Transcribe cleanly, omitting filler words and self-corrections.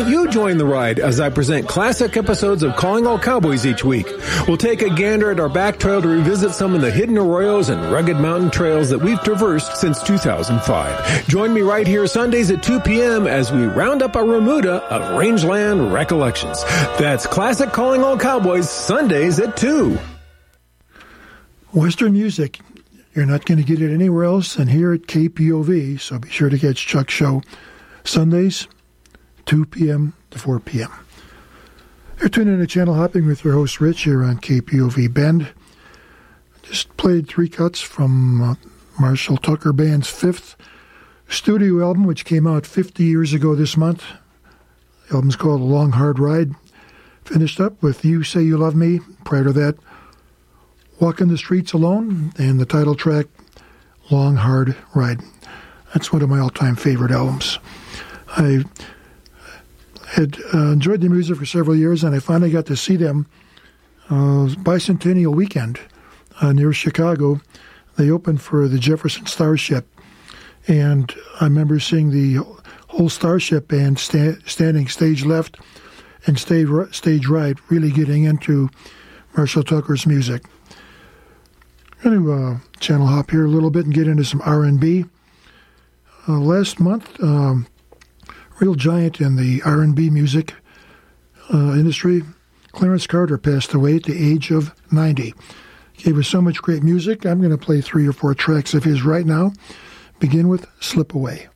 invite you to join the ride as I present classic episodes of Calling All Cowboys each week. We'll take a gander at our back trail to revisit some of the hidden arroyos and rugged mountain trails that we've traversed since 2005. Join me right here Sundays at 2 p.m. as we round up our remuda of rangeland recollections. That's Classic Calling All Cowboys, Sundays at 2. Western music. You're not going to get it anywhere else than here at KPOV, so be sure to catch Chuck's show Sundays, 2 p.m. to 4 p.m. You're tuning in to Channel Hopping with your host Rich here on KPOV Bend. Just played 3 cuts from Marshall Tucker Band's 5th studio album, which came out 50 years ago this month. The album's called A Long Hard Ride. Finished up with You Say You Love Me. Prior to that, Walking the Streets Alone, and the title track, Long Hard Ride. That's one of my all-time favorite albums. I had enjoyed the music for several years, and I finally got to see them Bicentennial Weekend near Chicago. They opened for the Jefferson Starship, and I remember seeing the whole Starship band standing stage left and stage right, really getting into Marshall Tucker's music. I'm going to channel hop here a little bit and get into some R&B. Last month, real giant in the R&B music industry, Clarence Carter passed away at the age of 90. Gave us so much great music. I'm going to play 3 or 4 tracks of his right now. Begin with Slip Away.